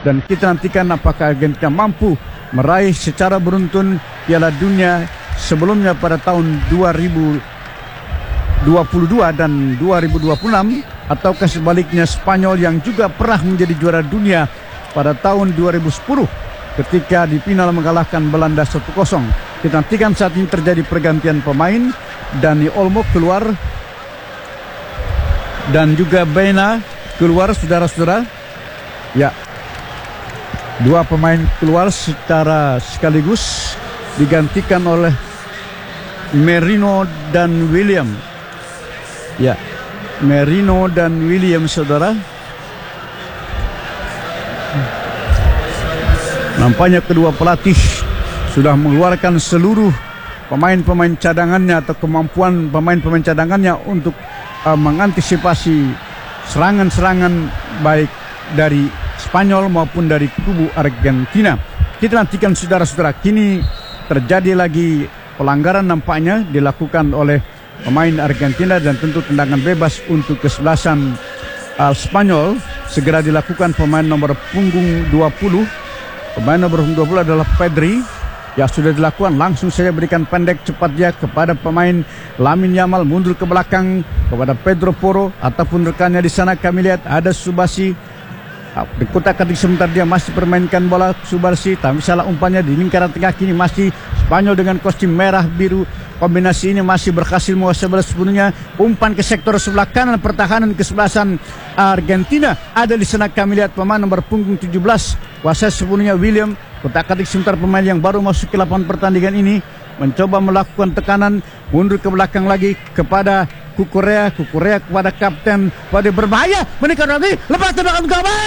dan kita nantikan apakah Argentina mampu meraih secara beruntun Piala Dunia sebelumnya pada tahun 2022 dan 2026, ataukah sebaliknya Spanyol yang juga pernah menjadi juara dunia pada tahun 2010 ketika di final mengalahkan Belanda 1-0. Kita nantikan saat ini terjadi pergantian pemain. Dani Olmo keluar dan juga Baena keluar, saudara-saudara. Ya, dua pemain keluar secara sekaligus digantikan oleh Merino dan William. Ya, Merino dan William, saudara. Nampaknya kedua pelatih sudah mengeluarkan seluruh pemain-pemain cadangannya atau kemampuan pemain-pemain cadangannya untuk mengantisipasi serangan-serangan baik dari Spanyol maupun dari kubu Argentina. Kita nantikan, saudara-saudara, kini terjadi lagi pelanggaran nampaknya dilakukan oleh pemain Argentina dan tentu tendangan bebas untuk kesebelasan Spanyol segera dilakukan pemain nomor punggung 20. Pemain nomor punggung 20 adalah Pedri. Ya, sudah dilakukan, langsung saya berikan pendek cepat dia kepada pemain Lamine Yamal, mundur ke belakang kepada Pedro Porro ataupun rekannya di sana. Kami lihat ada Subasi, dikotak-katik sebentar dia masih permainkan bola Subasi, tapi salah umpannya di lingkaran tengah. Kini masih Spanyol dengan kostum merah biru, kombinasi ini masih berhasil menguasai bola sepenuhnya. Umpan ke sektor sebelah kanan pertahanan kesebelasan Argentina, ada di sana kami lihat pemain nomor punggung 17 kuasai sepenuhnya William. Kotak-katik sebentar pemain yang baru masuk ke lapangan pertandingan ini mencoba melakukan tekanan, mundur ke belakang lagi kepada Kukurea kepada kapten, pada berbahaya menekan lagi, lepas tembakan gawang.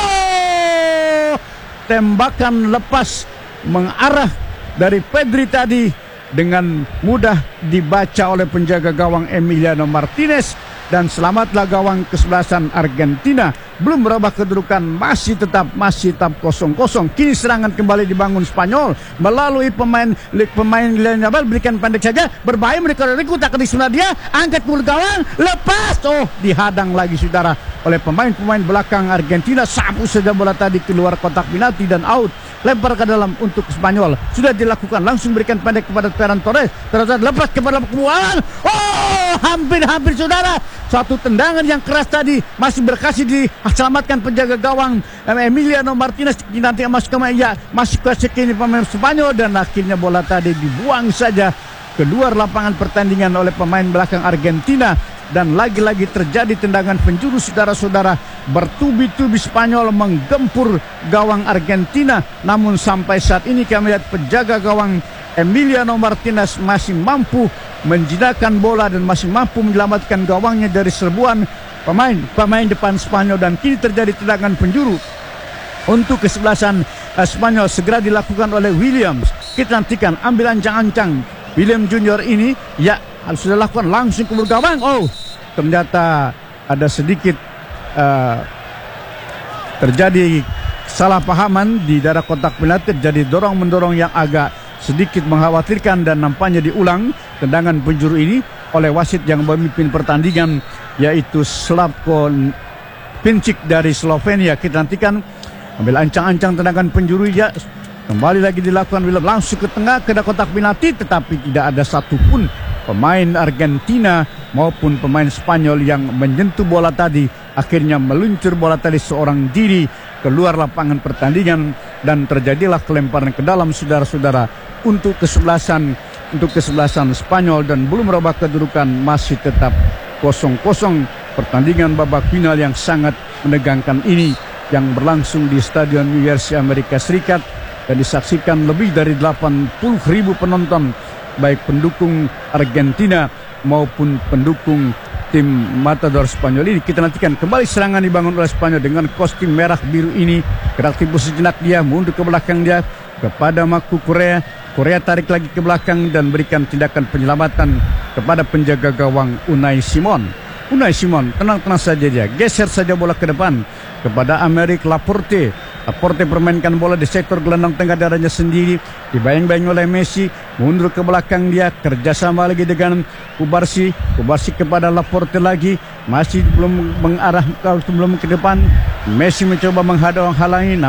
Oh, tembakan lepas mengarah dari Pedri tadi dengan mudah dibaca oleh penjaga gawang Emiliano Martinez, dan selamatlah gawang kesebelasan Argentina. Belum berubah kedudukan, masih tetap 0-0. Kini serangan kembali dibangun Spanyol melalui pemain Yamal, berikan pendek saja, berbahaya mereka tak ke sebelah dia, angkat pul gawang, lepas. Oh, dihadang lagi, saudara, oleh pemain-pemain belakang Argentina. Sapu saja bola tadi keluar kotak penalti dan out. Lempar ke dalam untuk Spanyol. Sudah dilakukan, langsung berikan pendek kepada Ferran Torres. Lepas kepada kebuangan. Oh, hampir saudara. Satu tendangan yang keras tadi masih berhasil diselamatkan penjaga gawang Emiliano Martinez. Nanti masih kuasa kini pemain Spanyol, dan akhirnya bola tadi dibuang saja keluar lapangan pertandingan oleh pemain belakang Argentina. Dan lagi-lagi terjadi tendangan penjuru, saudara-saudara. Bertubi-tubi Spanyol menggempur gawang Argentina, namun sampai saat ini kami lihat penjaga gawang Emiliano Martinez masih mampu menjinakkan bola dan masih mampu menyelamatkan gawangnya dari serbuan pemain depan Spanyol. Dan kini terjadi tendangan penjuru untuk kesebelasan Spanyol, segera dilakukan oleh Williams. Kita nantikan, ambil ancang-ancang William Junior ini, ya, sudah lakukan langsung ke gawang. Oh, ternyata ada sedikit terjadi salah pahaman di daerah kotak penalti, terjadi dorong-mendorong yang agak sedikit mengkhawatirkan, dan nampaknya diulang tendangan penjuru ini oleh wasit yang memimpin pertandingan, yaitu Slavko Pincic dari Slovenia. Kita nantikan, ambil ancang-ancang tendangan penjuru, ya, kembali lagi dilakukan William langsung ke tengah ke kotak penalti, tetapi tidak ada satupun pemain Argentina maupun pemain Spanyol yang menyentuh bola tadi. Akhirnya meluncur bola tadi seorang diri keluar lapangan pertandingan, dan terjadilah kelemparan ke dalam, saudara-saudara, untuk kesebelasan Spanyol, dan belum merubah kedudukan, masih tetap 0-0. Pertandingan babak final yang sangat menegangkan ini yang berlangsung di Stadion New Jersey, Amerika Serikat, dan disaksikan lebih dari 80.000 penonton, baik pendukung Argentina maupun pendukung tim Matador Spanyol ini. Kita nantikan kembali serangan dibangun oleh Spanyol dengan kostum merah biru ini. Kreativitas sejenak dia, mundur ke belakang dia kepada Marco Correa. Correa tarik lagi ke belakang dan berikan tindakan penyelamatan kepada penjaga gawang Unai Simon. Tenang-tenang saja dia, geser saja bola ke depan kepada Aymeric Laporte. Laporte permainkan bola di sektor gelandang tengah darahnya sendiri, dibayang-bayang oleh Messi, mundur ke belakang dia, kerjasama lagi dengan Kubarsi kepada Laporte lagi, masih belum mengarah, belum ke depan. Messi mencoba menghalangi,